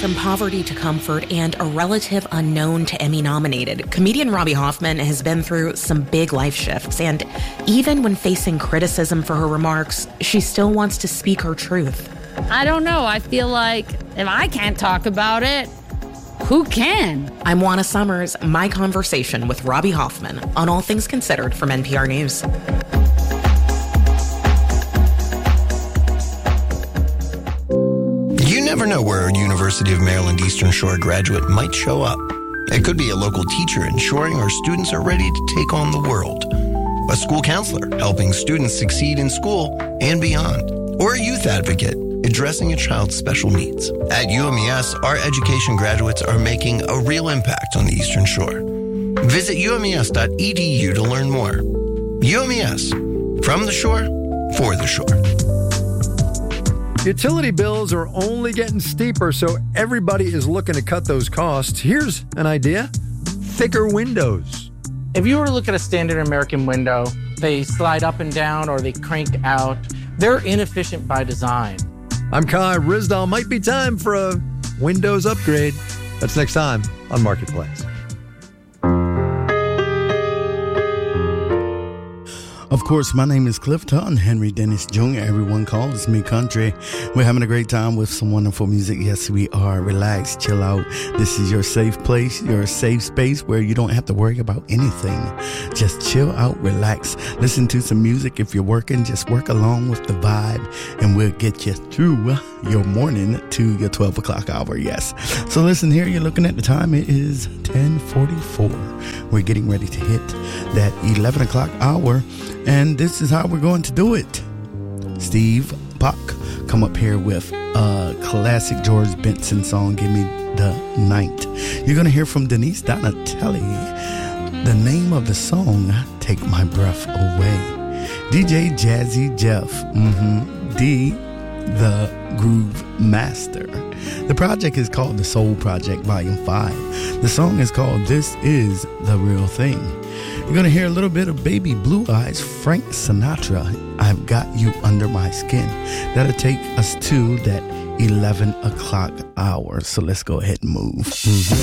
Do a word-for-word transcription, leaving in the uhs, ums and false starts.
from poverty to comfort and a relative unknown to Emmy-nominated, comedian Robbie Hoffman has been through some big life shifts, and even when facing criticism for her remarks, she still wants to speak her truth. I don't know. I feel like if I can't talk about it, who can? I'm Juana Summers, my conversation with Robbie Hoffman on All Things Considered from N P R News. You never know where a University of Maryland Eastern Shore graduate might show up. It could be a local teacher ensuring our students are ready to take on the world, a school counselor helping students succeed in school and beyond, or a youth advocate addressing a child's special needs. At U M E S, our education graduates are making a real impact on the Eastern Shore. Visit U M E S dot E D U to learn more. U M E S, from the shore, for the shore. Utility bills are only getting steeper, so everybody is looking to cut those costs. Here's an idea: thicker windows. If you were to look at a standard American window, they slide up and down or they crank out. They're inefficient by design. I'm Kai Ryssdal. Might be time for a Windows upgrade. That's next time on Marketplace. Of course, my name is Cliff Tutton, Henry Dennis Junior Everyone calls me Country. We're having a great time with some wonderful music. Yes, we are. Relax, chill out. This is your safe place, your safe space where you don't have to worry about anything. Just chill out, relax. Listen to some music. If you're working, just work along with the vibe, and we'll get you through your morning to your twelve o'clock hour. Yes. So listen here. You're looking at the time. It is ten forty-four. We're getting ready to hit that eleven o'clock hour. And this is how we're going to do it. Steve Bach come up here with a classic George Benson song, Give Me the Night. You're going to hear from Denise Donatelli. The name of the song, Take My Breath Away. D J Jazzy Jeff, mm-hmm. D, the Groove Master. The project is called The Soul Project Volume five. The song is called This Is the Real Thing. You're going to hear a little bit of Baby Blue Eyes, Frank Sinatra, I've Got You Under My Skin. That'll take us to that eleven o'clock hour. So let's go ahead and move. Mm-hmm.